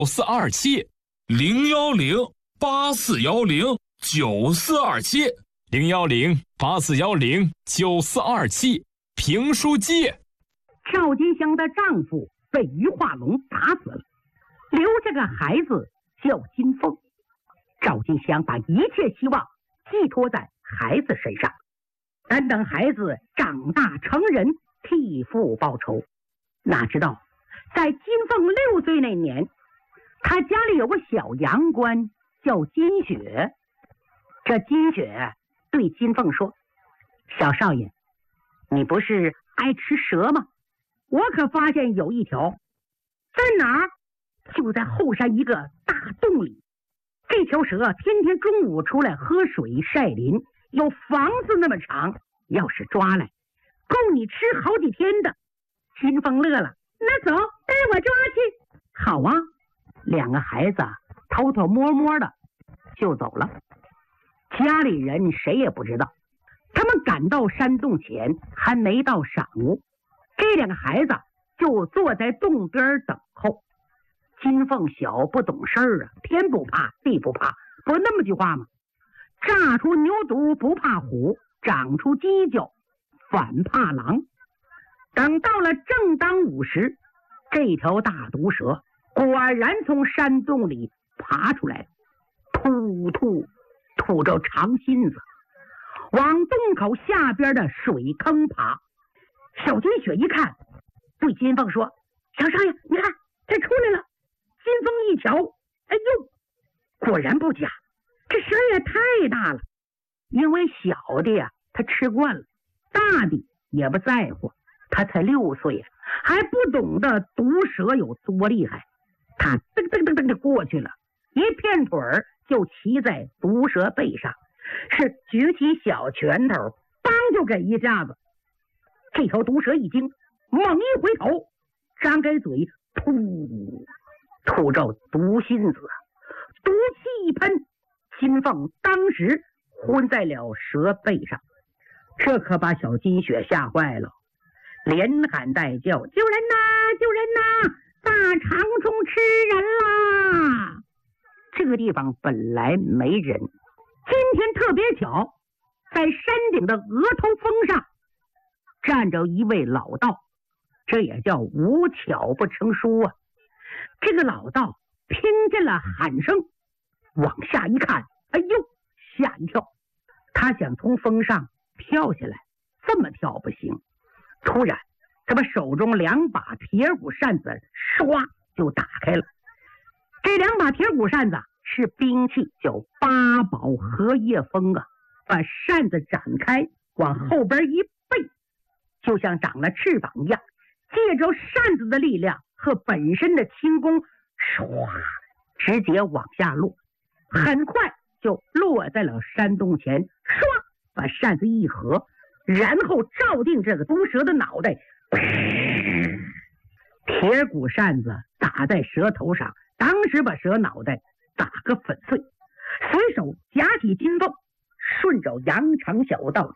010-8410-9427，010-8410-9427，评书界。 赵金香的丈夫被于化龙打死了，留下个孩子叫金凤。赵金香把一切希望寄托在孩子身上，但等孩子长大成人，替父报仇。哪知道在金凤6岁那年，他家里有个小洋官叫金雪。这金雪对金凤说：小少爷，你不是爱吃蛇吗？我可发现有一条，在哪儿？就在后山一个大洞里。这条蛇天天中午出来喝水晒林，有房子那么长，要是抓来，够你吃好几天的。金凤乐了，那走，带我抓去。好啊，两个孩子偷偷摸摸的就走了，家里人谁也不知道。他们赶到山洞前，还没到晌午，这两个孩子就坐在洞边等候。金凤小不懂事儿啊，天不怕地不怕，不那么句话吗？炸出牛犊不怕虎，长出犄角反怕狼。等到了正当午时，这条大毒蛇果然从山洞里爬出来，吐着长信子，往洞口下边的水坑爬。小金雪一看，对金凤说：小少爷，你看这出来了。金凤一瞧，哎呦，果然不假，这蛇也太大了。因为小的呀他吃惯了，大的也不在乎。他才6岁呀，还不懂得毒蛇有多厉害。他噔噔噔噔就过去了，一片腿儿就骑在毒蛇背上，是举起小拳头，当就给一下子。这条毒蛇一惊，猛一回头，张开嘴，吐着毒信子，毒气一喷，金凤当时昏在了蛇背上。这可把小金雪吓坏了，连喊带叫：救人呐，救人呐，大长虫吃人啦！这个地方本来没人，今天特别巧，在山顶的额头峰上站着一位老道，这也叫无巧不成书啊。这个老道听见了喊声，往下一看，哎呦，吓一跳。他想从峰上跳下来，这么跳不行。突然他把手中2把铁骨扇子唰就打开了。这2把铁骨扇子是兵器，叫8宝合叶锋啊。把扇子展开，往后边一背，就像长了翅膀一样，借着扇子的力量和本身的轻功，唰直接往下落，很快就落在了山洞前，唰把扇子一合，然后照定这个毒蛇的脑袋，铁骨扇子打在蛇头上，当时把蛇脑袋打个粉碎。随手夹起金凤，顺着羊肠小道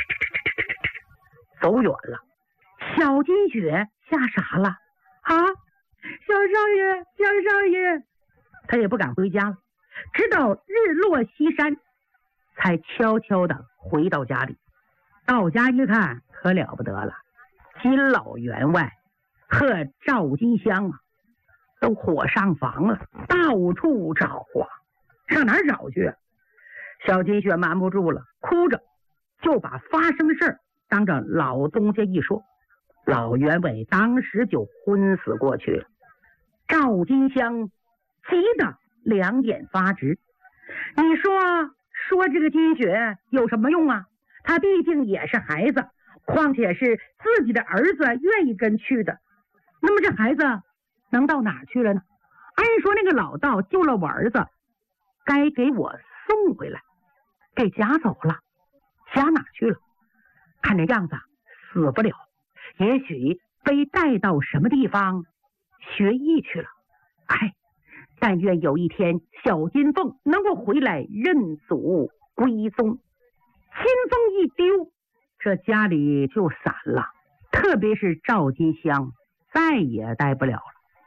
走远了。小金雪吓傻了啊！小少爷，他也不敢回家了，直到日落西山，才悄悄地回到家里。到家一看，可了不得了，金老员外和赵金香啊，都火上房了，到处找啊，上哪儿找去啊？小金雪瞒不住了，哭着就把发生的事儿当着老东家一说。老员外当时就昏死过去了。赵金香急得2眼发直。你说这个金雪有什么用啊？他毕竟也是孩子，况且是自己的儿子愿意跟去的。那么这孩子能到哪儿去了呢？按说那个老道救了我儿子，该给我送回来，给夹走了，夹哪去了？看这样子死不了，也许被带到什么地方学艺去了。但愿有一天小金凤能够回来认祖归宗。金凤一丢，这家里就散了，特别是赵金香再也待不了了。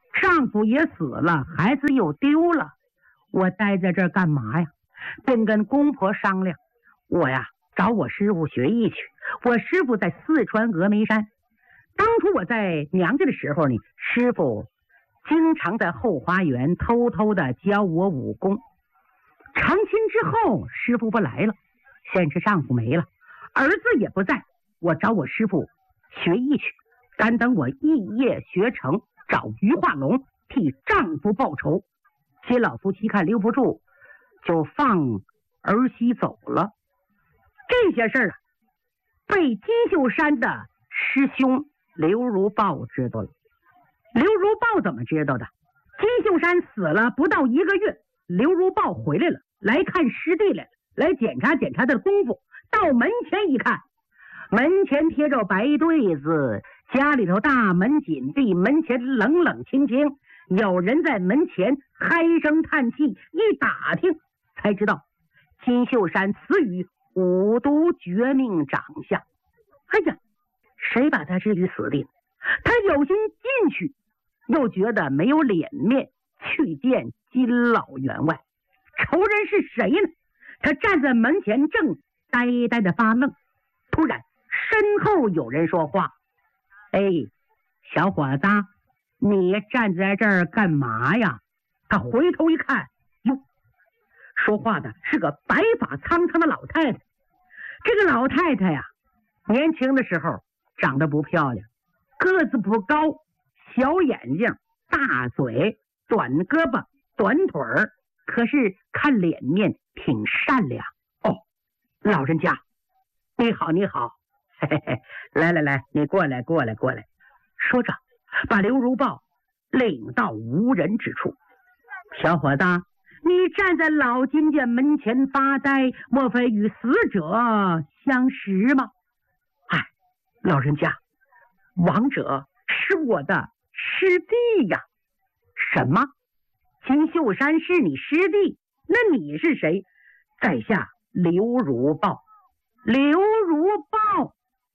丈夫也死了，孩子又丢了，我待在这儿干嘛呀？便跟公婆商量，我呀找我师傅学艺去。我师傅在四川峨眉山，当初我在娘家的时候呢，师傅经常在后花园偷偷的教我武功。成亲之后，师傅不来了，现是丈夫没了，儿子也不在，我找我师傅学艺去。但等我艺业学成，找于化龙替丈夫报仇。些老夫妻看留不住，就放儿媳走了。这些事儿啊，被金秀山的师兄刘如豹知道了。刘如豹怎么知道的？金秀山死了不到1个月，刘如豹回来了，来看师弟来了，来检查检查他的功夫。到门前一看，门前贴着白对子，家里头大门紧闭，门前冷冷清清，有人在门前唉声叹气。一打听才知道，金秀山死于五毒绝命掌下。哎呀，谁把他置于死地？他有心进去，又觉得没有脸面去见金老员外。仇人是谁呢？他站在门前正呆呆的发愣，突然身后有人说话：“哎，小伙子，你站在这儿干嘛呀？”他回头一看，哟，说话的是个白发苍苍的老太太。这个老太太呀，年轻的时候长得不漂亮，个子不高，小眼睛，大嘴，短胳膊，短腿儿，可是看脸面挺善良。哦，老人家，你好，你好，嘿嘿嘿，来来来，你过来，过来，过来。说着，把刘如豹领到无人之处。小伙子，你站在老金家门前发呆，莫非与死者相识吗？哎，老人家，亡者是我的师弟呀。什么？金秀山是你师弟？那你是谁？在下刘如豹。刘如豹？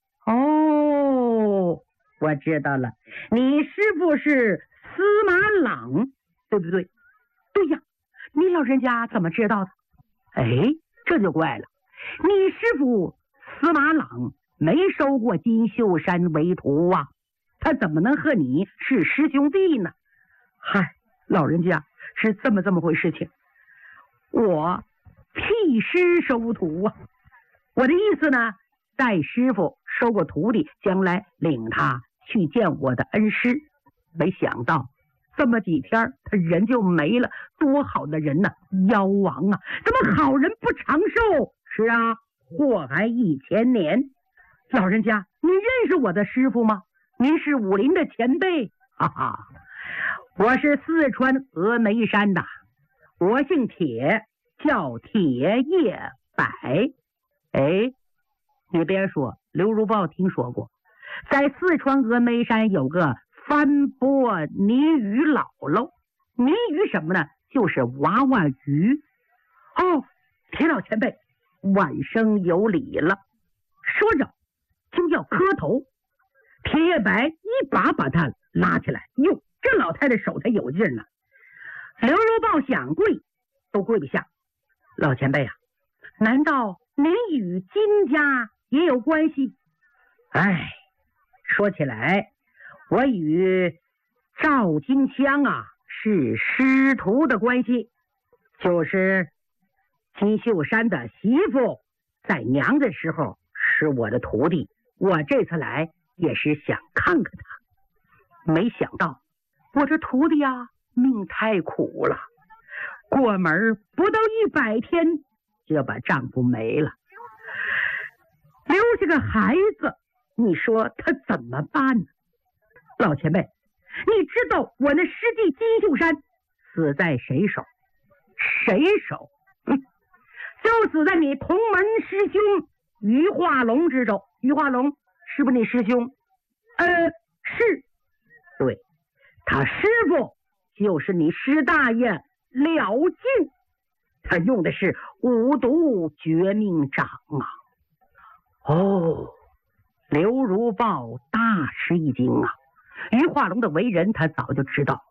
哦，我知道了，你师父是司马朗，对不对？对呀，你老人家怎么知道的？哎，这就怪了，你师父司马朗没收过金秀山为徒啊，他怎么能和你是师兄弟呢？嗨，老人家，是这么回事情，我替师收徒啊。我的意思呢，带师傅收过徒弟，将来领他去见我的恩师。没想到这么几天他人就没了，多好的人呢，妖王啊，怎么好人不长寿？是啊，祸害1000年。老人家，您认识我的师傅吗？您是武林的前辈。哈哈，我是四川峨眉山的，我姓铁，叫铁叶柏。哎，你别说，刘如豹听说过，在四川峨眉山有个翻波泥鱼姥姥。泥鱼什么呢？就是娃娃鱼。哦，铁老前辈，晚生有礼了。说着就要磕头，铁叶白一把把他拉起来。哟，这老太太手才有劲呢。刘如豹想跪都跪不下。老前辈啊，难道您与金家也有关系？哎，说起来，我与赵金香啊是师徒的关系，就是金秀山的媳妇，在娘的时候是我的徒弟，我这次来也是想看看他。没想到我这徒弟啊，命太苦了，过门不到100天就把丈夫没了，留下个孩子，你说他怎么办呢？老前辈，你知道我那师弟金秀山死在谁手？谁手？就死在你同门师兄于化龙之手。于化龙是不是你师兄？是。对，他师傅就是你师大爷了劲，他用的是五毒绝命掌啊。哦，刘如豹大吃一惊啊！于化龙的为人他早就知道，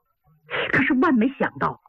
可是万没想到，